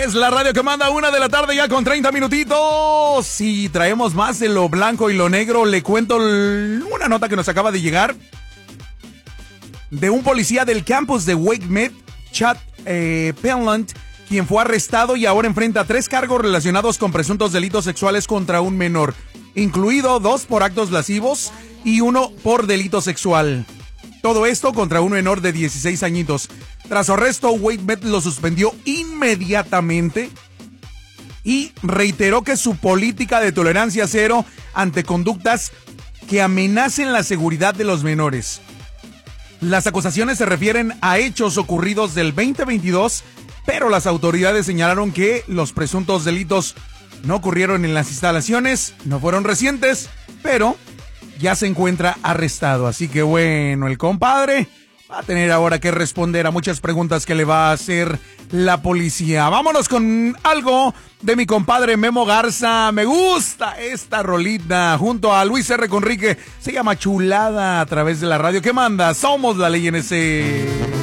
Es la radio que manda 1:00 ya con 30 minutitos. Si traemos más de lo blanco y lo negro, le cuento una nota que nos acaba de llegar de un policía del campus de Wake Med, Chad Penland, quien fue arrestado y ahora enfrenta 3 cargos relacionados con presuntos delitos sexuales contra un menor, incluido 2 por actos lascivos y 1 por delito sexual. Todo esto contra un menor de 16 añitos. Tras su arresto, Wake Med lo suspendió inmediatamente y reiteró que su política de tolerancia cero ante conductas que amenacen la seguridad de los menores. Las acusaciones se refieren a hechos ocurridos del 2022, pero las autoridades señalaron que los presuntos delitos no ocurrieron en las instalaciones, no fueron recientes, pero ya se encuentra arrestado. Así que bueno, el compadre va a tener ahora que responder a muchas preguntas que le va a hacer la policía. Vámonos con algo de mi compadre Memo Garza. Me gusta esta rolita junto a Luis R. Conrique. Se llama Chulada a través de la radio. ¿Qué manda? Somos la ley en ese...